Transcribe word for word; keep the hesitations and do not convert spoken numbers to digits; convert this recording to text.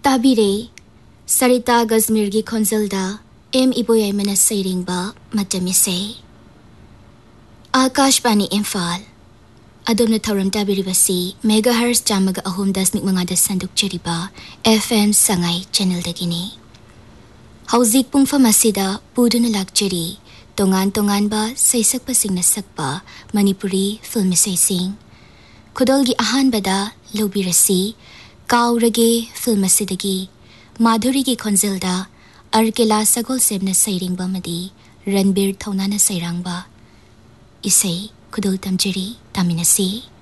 ताबिरे सरिता गजमीर की खोंजलदा M इबोयामना सैरिंगबा मतमिसे Akashvani Imphal अदोमना थौरम ताबिरिबसी megahertz चामगा Ahom दशमिक मंगादा संदुकचरिबा FM Sangai channel दगिनी हौजिक पुंगफम असिदा पुदुना लाक्चरी तोंगान तोंगानबा सैसकपसिंगना सकपा Manipuri film इसैसिंग खुदलगी अहानबदा लौबिरसी काउरगे film असिदगी माधुरी की खोंजलदा अर्केला सगोल सेबना सैरिंगबा मदी रणबीर थौनाना सैरांगबा इसै खुदल तमजरी तामिनसी।